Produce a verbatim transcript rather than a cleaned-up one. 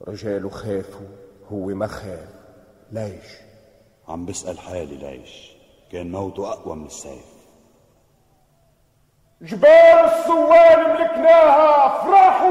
رجاله خافوا، هو ما خاف. ليش؟ عم بسأل حالي ليش. كان موته أقوى من السيف. جبال الصوان ملكناها، افرحوا